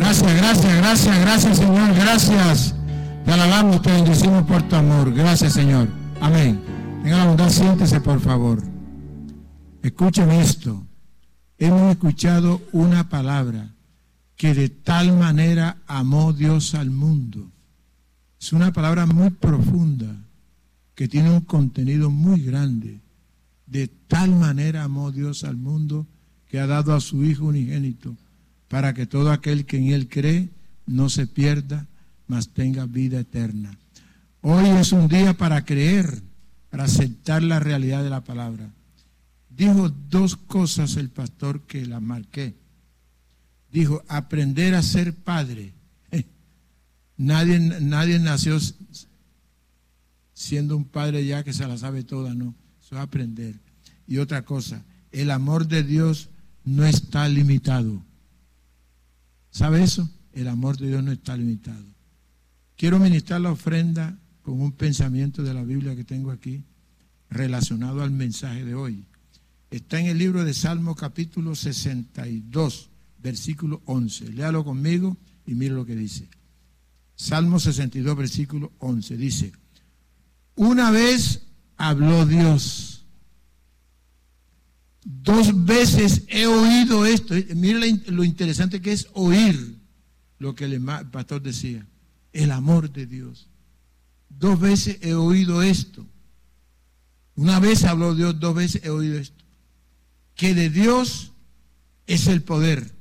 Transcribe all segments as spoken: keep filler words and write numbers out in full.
Gracias, gracias, gracias, gracias, Señor, gracias. Te alabamos, te bendecimos por tu amor. Gracias, Señor. Amén. Tenga la bondad, siéntese, por favor. Escuchen esto. Hemos escuchado una palabra que de tal manera amó Dios al mundo. Es una palabra muy profunda, que tiene un contenido muy grande. De tal manera amó Dios al mundo, que ha dado a su Hijo unigénito, para que todo aquel que en Él cree no se pierda, mas tenga vida eterna. Hoy es un día para creer, para aceptar la realidad de la palabra. Dijo dos cosas el pastor que las marqué. Dijo, aprender a ser padre. Nadie, nadie nació siendo un padre ya que se la sabe toda, no. Eso es aprender. Y otra cosa, el amor de Dios no está limitado. ¿Sabe eso? El amor de Dios no está limitado. Quiero ministrar la ofrenda con un pensamiento de la Biblia que tengo aquí, relacionado al mensaje de hoy. Está en el libro de Salmo capítulo sesenta y dos, versículo once. Léalo conmigo y mire lo que dice. Salmo sesenta y dos, versículo once. Dice, una vez habló Dios. Dos veces he oído esto. Mire lo interesante que es oír lo que el pastor decía. El amor de Dios. Dos veces he oído esto. Una vez habló Dios, dos veces he oído esto. Que de Dios es el poder.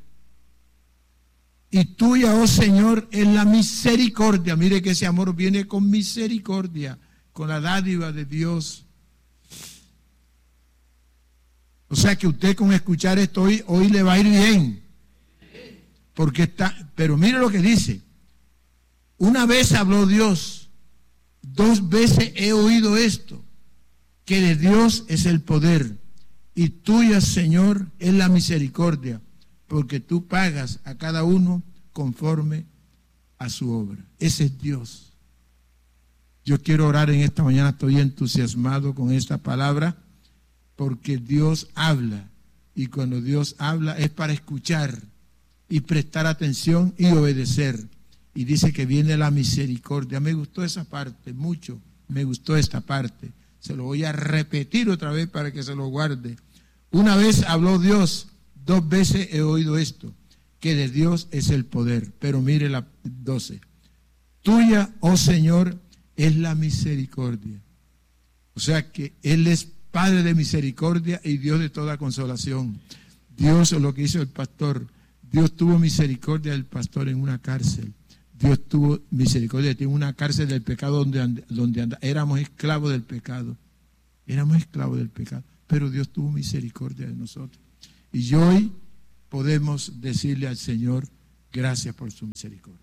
Y tuya, oh Señor, es la misericordia. Mire que ese amor viene con misericordia, con la dádiva de Dios. O sea que usted con escuchar esto hoy, hoy le va a ir bien. Porque está, pero mire lo que dice. Una vez habló Dios, dos veces he oído esto, que de Dios es el poder, y tuya, Señor, es la misericordia, porque tú pagas a cada uno conforme a su obra. Ese es Dios. Yo quiero orar en esta mañana, estoy entusiasmado con esta palabra, porque Dios habla, y cuando Dios habla es para escuchar y prestar atención y obedecer. Y dice que viene la misericordia. Me gustó esa parte, mucho, me gustó esta parte. Se lo voy a repetir otra vez para que se lo guarde. Una vez habló Dios, dos veces he oído esto, que de Dios es el poder. Pero mire la doce. Tuya, oh Señor, es la misericordia. O sea que Él es Padre de misericordia y Dios de toda consolación. Dios, lo que hizo el pastor, Dios tuvo misericordia del pastor en una cárcel. Dios tuvo misericordia de ti en una cárcel del pecado donde, and, donde and, éramos esclavos del pecado. Éramos esclavos del pecado, pero Dios tuvo misericordia de nosotros. Y hoy podemos decirle al Señor, gracias por su misericordia.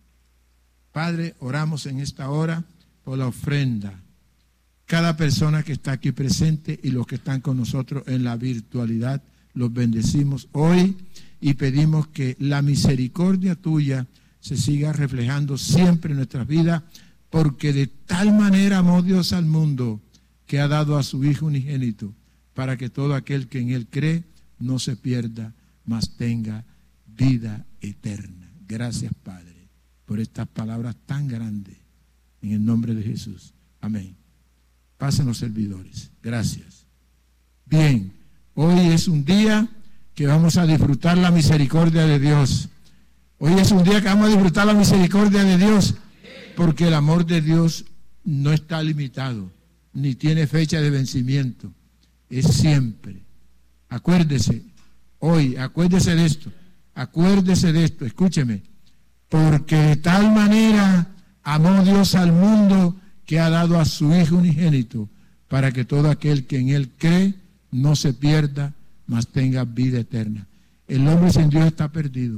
Padre, oramos en esta hora por la ofrenda. Cada persona que está aquí presente y los que están con nosotros en la virtualidad, los bendecimos hoy y pedimos que la misericordia tuya se siga reflejando siempre en nuestras vidas, porque de tal manera amó Dios al mundo que ha dado a su Hijo unigénito, para que todo aquel que en Él cree no se pierda, mas tenga vida eterna. Gracias, Padre, por estas palabras tan grandes, en el nombre de Jesús. Amén. Pasen los servidores. Gracias. Bien, hoy es un día que vamos a disfrutar la misericordia de Dios. Hoy es un día que vamos a disfrutar la misericordia de Dios, porque el amor de Dios no está limitado, ni tiene fecha de vencimiento. Es siempre. Acuérdese, hoy, acuérdese de esto, acuérdese de esto, escúcheme. Porque de tal manera amó Dios al mundo que ha dado a su Hijo unigénito, para que todo aquel que en Él cree no se pierda, mas tenga vida eterna. El hombre sin Dios está perdido.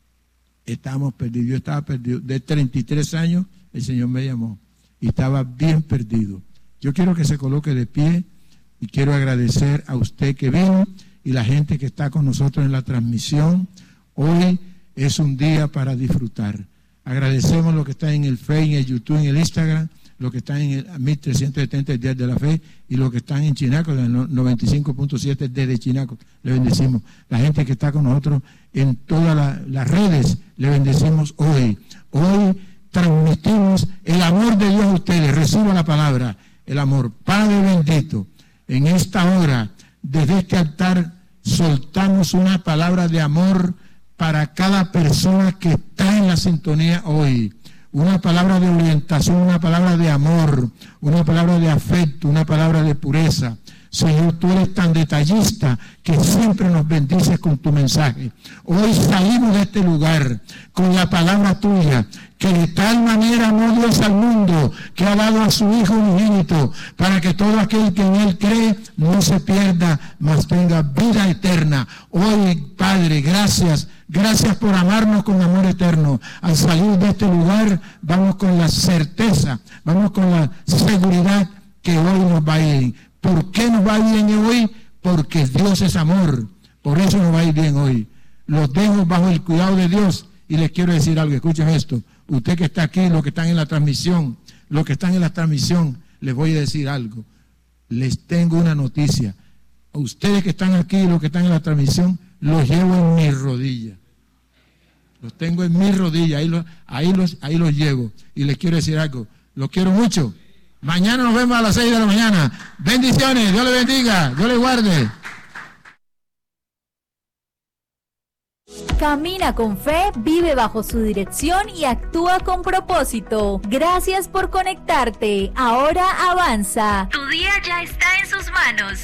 Estamos perdidos. Yo estaba perdido. De treinta y tres años el Señor me llamó y estaba bien perdido. Yo quiero que se coloque de pie y quiero agradecer a usted que vino y la gente que está con nosotros en la transmisión. Hoy es un día para disfrutar. Agradecemos lo que está en el Facebook, en el YouTube, en el Instagram, los que están en el mil trescientos setenta el Día de la Fe, y los que están en Chinaco, en el noventa y cinco punto siete desde Chinaco, le bendecimos. La gente que está con nosotros en todas la, las redes, le bendecimos hoy. Hoy transmitimos el amor de Dios a ustedes. Reciban la palabra, el amor. Padre bendito, en esta hora, desde este altar, soltamos una palabra de amor para cada persona que está en la sintonía hoy. Una palabra de orientación, una palabra de amor, una palabra de afecto, una palabra de pureza. Señor, tú eres tan detallista que siempre nos bendices con tu mensaje. Hoy salimos de este lugar con la palabra tuya, que de tal manera amó Dios al mundo, que ha dado a su Hijo unigénito, para que todo aquel que en Él cree no se pierda, mas tenga vida eterna. Hoy, Padre, gracias, gracias por amarnos con amor eterno. Al salir de este lugar, vamos con la certeza, vamos con la seguridad que hoy nos va a ir. ¿Por qué nos va a ir bien hoy? Porque Dios es amor. Por eso nos va a ir bien hoy. Los dejo bajo el cuidado de Dios. Y les quiero decir algo, escuchen esto. Usted que está aquí, los que están en la transmisión, los que están en la transmisión, les voy a decir algo. Les tengo una noticia. A ustedes que están aquí, los que están en la transmisión, los llevo en mis rodillas. Los tengo en mis rodillas, ahí los, ahí los, ahí los llevo. Y les quiero decir algo. Los quiero mucho. Mañana nos vemos a las seis de la mañana. Bendiciones, Dios les bendiga, Dios les guarde. Camina con fe, vive bajo su dirección y actúa con propósito. Gracias por conectarte. Ahora avanza. Tu día ya está en sus manos.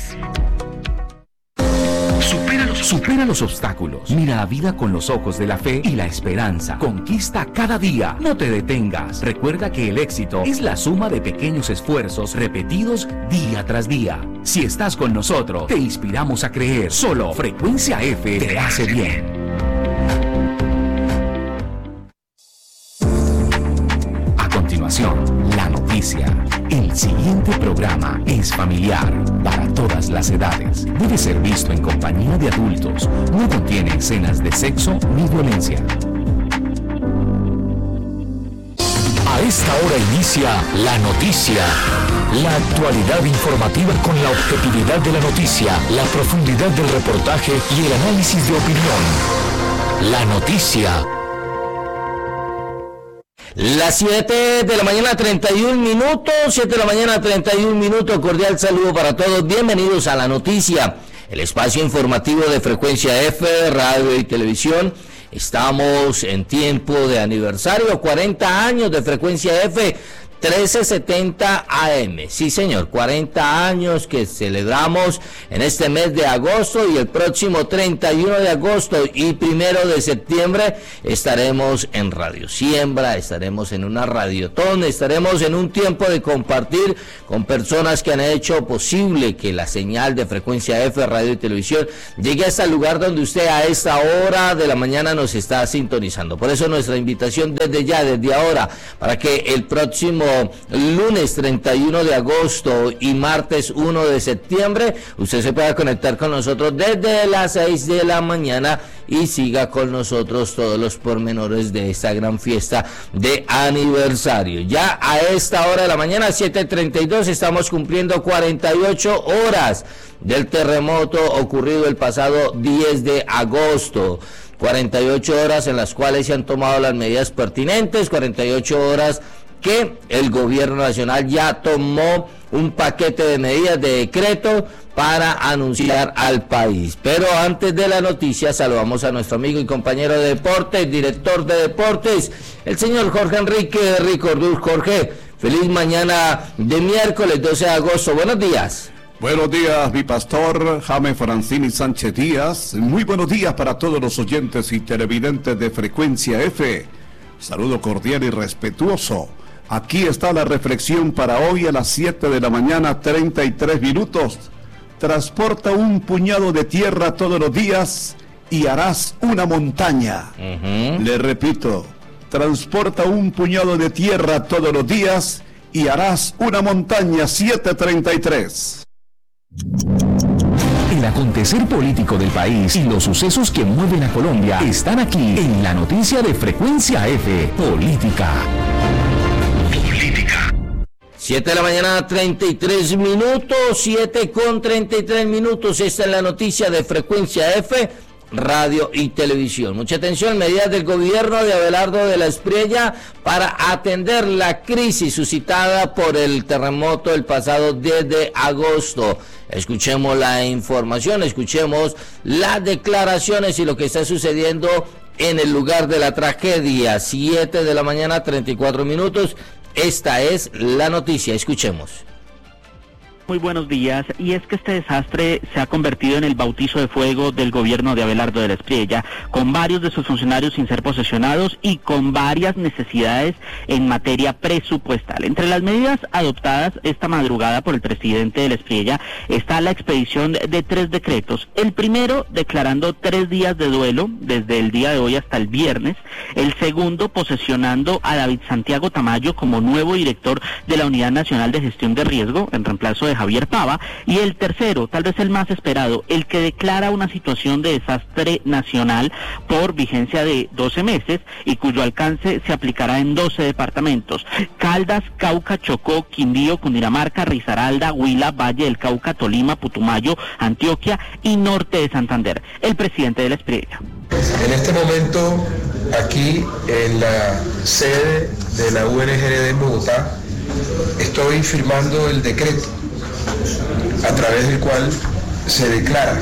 Supera los, supera los obstáculos. Mira la vida con los ojos de la fe y la esperanza. Conquista cada día. No te detengas. Recuerda que el éxito es la suma de pequeños esfuerzos repetidos día tras día. Si estás con nosotros, te inspiramos a creer. Solo Frecuencia F te hace bien. A continuación, la noticia. El siguiente programa es familiar para todas las edades. Debe ser visto en compañía de adultos. No contiene escenas de sexo ni violencia. A esta hora inicia La Noticia. La actualidad informativa con la objetividad de la noticia, la profundidad del reportaje y el análisis de opinión. La Noticia. Las siete de la mañana, treinta y un minutos, siete de la mañana, treinta y un minutos, cordial saludo para todos, bienvenidos a La Noticia, el espacio informativo de Frecuencia F, radio y televisión. Estamos en tiempo de aniversario, cuarenta años de Frecuencia F, trece setenta A M, sí señor, cuarenta años que celebramos en este mes de agosto, y el próximo treinta y uno de agosto y primero de septiembre estaremos en Radio Siembra, estaremos en una radiotón, estaremos en un tiempo de compartir con personas que han hecho posible que la señal de Frecuencia F, radio y televisión, llegue hasta el lugar donde usted a esta hora de la mañana nos está sintonizando. Por eso nuestra invitación desde ya, desde ahora, para que el próximo lunes treinta y uno de agosto y martes uno de septiembre usted se pueda conectar con nosotros desde las seis de la mañana y siga con nosotros todos los pormenores de esta gran fiesta de aniversario. Ya a esta hora de la mañana, siete treinta y dos, estamos cumpliendo cuarenta y ocho horas del terremoto ocurrido el pasado diez de agosto. cuarenta y ocho horas en las cuales se han tomado las medidas pertinentes, cuarenta y ocho horas que el gobierno nacional ya tomó un paquete de medidas de decreto para anunciar al país. Pero antes de la noticia, saludamos a nuestro amigo y compañero de deportes, director de deportes, el señor Jorge Enrique Ricorduz. Jorge, feliz mañana de miércoles doce de agosto. Buenos días. Buenos días, mi pastor Jaime Francini Sánchez Díaz. Muy buenos días para todos los oyentes y televidentes de Frecuencia F. Saludo cordial y respetuoso. Aquí está la reflexión para hoy a las siete de la mañana, treinta y tres minutos. Transporta un puñado de tierra todos los días y harás una montaña. Uh-huh. Le repito, transporta un puñado de tierra todos los días y harás una montaña. Siete treinta y tres. El acontecer político del país y los sucesos que mueven a Colombia están aquí en la noticia de Frecuencia F. Política. Política. siete de la mañana, treinta y tres minutos, siete con treinta y tres minutos. Esta es la noticia de Frecuencia F, radio y televisión. Mucha atención, medidas del gobierno de Abelardo de la Espriella para atender la crisis suscitada por el terremoto el pasado diez de agosto. Escuchemos la información, escuchemos las declaraciones y lo que está sucediendo en el lugar de la tragedia. siete de la mañana, treinta y cuatro minutos. Esta es la noticia, escuchemos. Muy buenos días, y es que este desastre se ha convertido en el bautizo de fuego del gobierno de Abelardo de la Espriella, con varios de sus funcionarios sin ser posesionados y con varias necesidades en materia presupuestal. Entre las medidas adoptadas esta madrugada por el presidente de la Espriella está la expedición de tres decretos. El primero, declarando tres días de duelo desde el día de hoy hasta el viernes. El segundo, posesionando a David Santiago Tamayo como nuevo director de la Unidad Nacional de Gestión de Riesgo, en reemplazo de Javier Pava. Y el tercero, tal vez el más esperado, el que declara una situación de desastre nacional por vigencia de doce meses y cuyo alcance se aplicará en doce departamentos: Caldas, Cauca, Chocó, Quindío, Cundinamarca, Risaralda, Huila, Valle del Cauca, Tolima, Putumayo, Antioquia y norte de Santander. El presidente de la Espriella. En este momento, aquí en la sede de la U N G R D en Bogotá, estoy firmando el decreto a través del cual se declara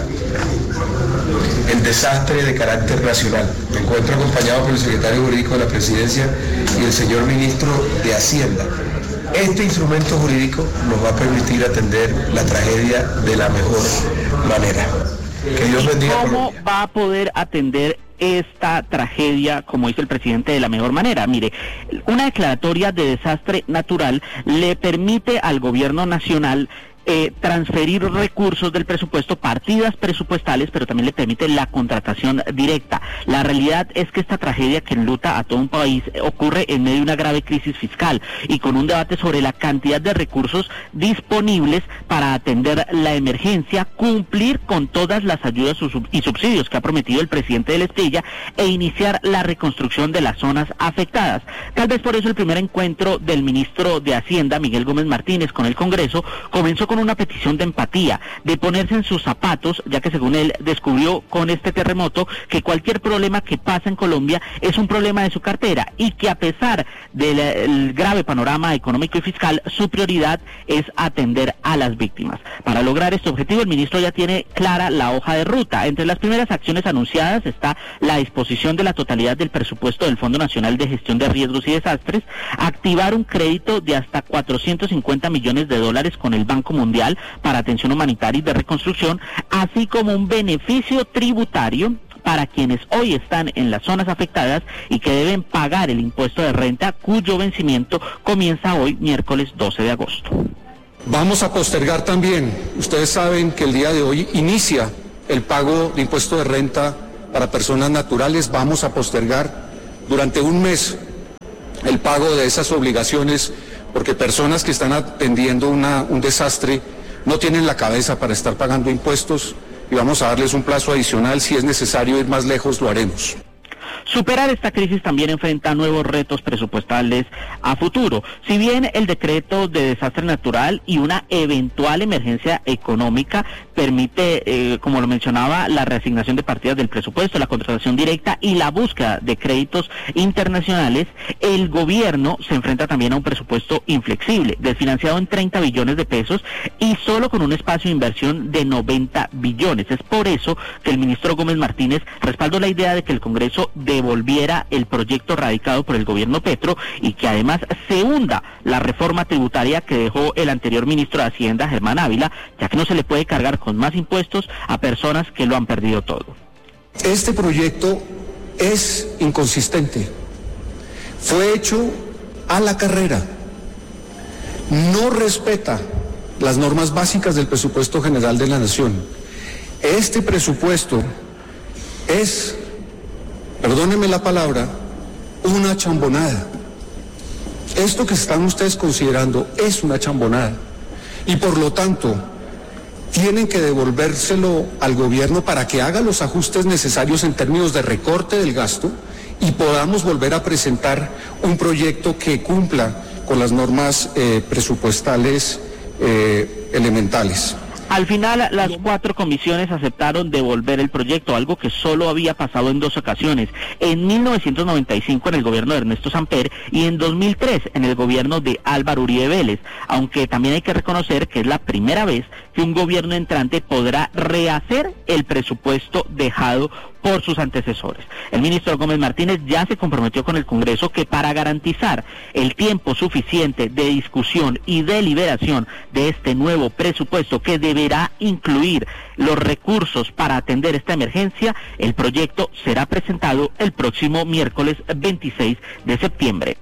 el desastre de carácter nacional. Me encuentro acompañado por el secretario jurídico de la Presidencia y el señor ministro de Hacienda. Este instrumento jurídico nos va a permitir atender la tragedia de la mejor manera. Que Dios bendiga a Colombia. ¿Cómo va a poder atender esta tragedia, como dice el presidente, de la mejor manera? Mire, una declaratoria de desastre natural le permite al gobierno nacional Eh, transferir recursos del presupuesto, partidas presupuestales, pero también le permite la contratación directa. La realidad es que esta tragedia que enluta a todo un país ocurre en medio de una grave crisis fiscal y con un debate sobre la cantidad de recursos disponibles para atender la emergencia, cumplir con todas las ayudas y subsidios que ha prometido el presidente de la Espriella e iniciar la reconstrucción de las zonas afectadas. Tal vez por eso el primer encuentro del ministro de Hacienda, Miguel Gómez Martínez, con el Congreso comenzó con con una petición de empatía, de ponerse en sus zapatos, ya que según él descubrió con este terremoto que cualquier problema que pasa en Colombia es un problema de su cartera y que a pesar del grave panorama económico y fiscal, su prioridad es atender a las víctimas. Para lograr este objetivo, el ministro ya tiene clara la hoja de ruta. Entre las primeras acciones anunciadas está la disposición de la totalidad del presupuesto del Fondo Nacional de Gestión de Riesgos y Desastres, activar un crédito de hasta cuatrocientos cincuenta millones de dólares con el Banco Mundial Mundial para atención humanitaria y de reconstrucción, así como un beneficio tributario para quienes hoy están en las zonas afectadas y que deben pagar el impuesto de renta, cuyo vencimiento comienza hoy, miércoles doce de agosto. Vamos a postergar también, ustedes saben que el día de hoy inicia el pago de impuesto de renta para personas naturales. Vamos a postergar durante un mes el pago de esas obligaciones, porque personas que están atendiendo una, un desastre no tienen la cabeza para estar pagando impuestos, y vamos a darles un plazo adicional. Si es necesario ir más lejos, lo haremos. Superar esta crisis también enfrenta nuevos retos presupuestales a futuro. Si bien el decreto de desastre natural y una eventual emergencia económica permite, eh, como lo mencionaba, la reasignación de partidas del presupuesto, la contratación directa y la búsqueda de créditos internacionales, el gobierno se enfrenta también a un presupuesto inflexible, desfinanciado en treinta billones de pesos y solo con un espacio de inversión de noventa billones. Es por eso que el ministro Gómez Martínez respaldó la idea de que el Congreso devolviera el proyecto radicado por el gobierno Petro y que además se hunda la reforma tributaria que dejó el anterior ministro de Hacienda, Germán Ávila, ya que no se le puede cargar con más impuestos a personas que lo han perdido todo. Este proyecto es inconsistente, fue hecho a la carrera, no respeta las normas básicas del presupuesto general de la Nación. Este presupuesto es, perdónenme la palabra, una chambonada. Esto que están ustedes considerando es una chambonada y por lo tanto tienen que devolvérselo al gobierno para que haga los ajustes necesarios en términos de recorte del gasto y podamos volver a presentar un proyecto que cumpla con las normas eh, presupuestales eh, elementales. Al final, las cuatro comisiones aceptaron devolver el proyecto, algo que solo había pasado en dos ocasiones, en mil novecientos noventa y cinco en el gobierno de Ernesto Samper y en dos mil tres en el gobierno de Álvaro Uribe Vélez, aunque también hay que reconocer que es la primera vez que un gobierno entrante podrá rehacer el presupuesto dejado por sus antecesores. El ministro Gómez Martínez ya se comprometió con el Congreso que para garantizar el tiempo suficiente de discusión y deliberación de este nuevo presupuesto que deberá incluir los recursos para atender esta emergencia, el proyecto será presentado el próximo miércoles veintiséis de septiembre.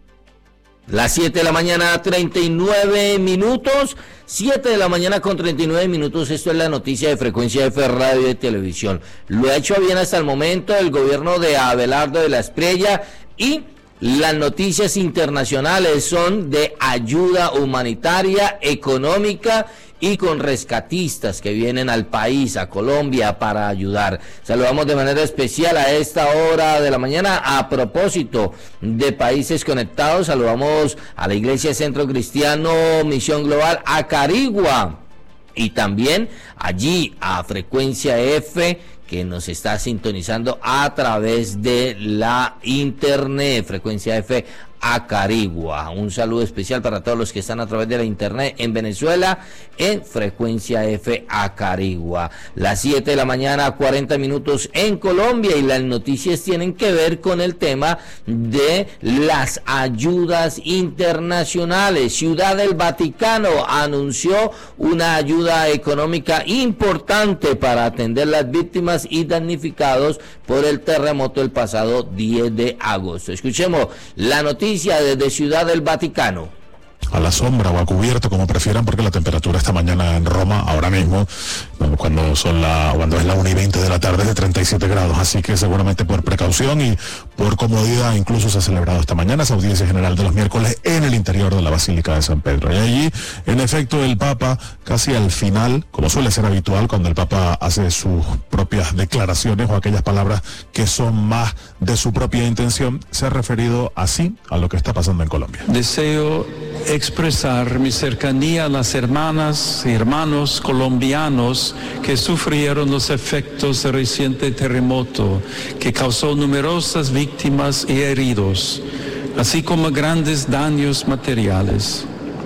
Las siete de la mañana, treinta y nueve minutos, siete de la mañana con treinta y nueve minutos, esto es la noticia de Frecuencia F Radio y Televisión. Lo ha hecho bien hasta el momento el gobierno de Abelardo de la Espriella y las noticias internacionales son de ayuda humanitaria, económica y con rescatistas que vienen al país, a Colombia, para ayudar. Saludamos de manera especial a esta hora de la mañana, a propósito de Países Conectados, saludamos a la Iglesia Centro Cristiano Misión Global Acarigua y también allí a Frecuencia F, que nos está sintonizando a través de la internet, Frecuencia F Acarigua. Un saludo especial para todos los que están a través de la internet en Venezuela, en Frecuencia F Acarigua. Las siete de la mañana, cuarenta minutos en Colombia, y las noticias tienen que ver con el tema de las ayudas internacionales. Ciudad del Vaticano anunció una ayuda económica importante para atender las víctimas y damnificados por el terremoto el pasado diez de agosto. Escuchemos la noticia desde Ciudad del Vaticano. A la sombra o a cubierto, como prefieran, porque la temperatura esta mañana en Roma, ahora mismo, cuando son la, cuando es la una y veinte de la tarde, es de treinta y siete grados, así que seguramente por precaución y por comodidad incluso se ha celebrado esta mañana esa audiencia general de los miércoles en el interior de la Basílica de San Pedro. Y allí, en efecto, el Papa, casi al final, como suele ser habitual, cuando el Papa hace sus propias declaraciones o aquellas palabras que son más de su propia intención, se ha referido así a lo que está pasando en Colombia. Deseo expresar mi cercanía a las hermanas y hermanos colombianos que sufrieron los efectos del reciente terremoto que causó numerosas víctimas y heridos, así como grandes daños materiales.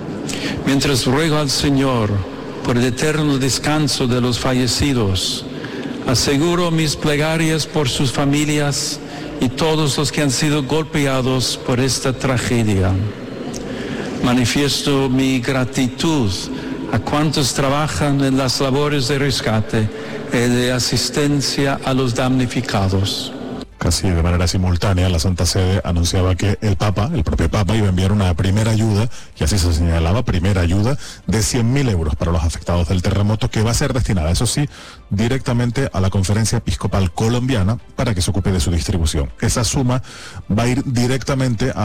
Mientras ruego al Señor por el eterno descanso de los fallecidos, aseguro mis plegarias por sus familias y todos los que han sido golpeados por esta tragedia. Manifiesto mi gratitud a cuantos trabajan en las labores de rescate y de asistencia a los damnificados. Casi de manera simultánea, la Santa Sede anunciaba que el Papa, el propio Papa, iba a enviar una primera ayuda, y así se señalaba, primera ayuda de cien mil euros para los afectados del terremoto, que va a ser destinada, eso sí, directamente a la Conferencia Episcopal Colombiana para que se ocupe de su distribución. Esa suma va a ir directamente a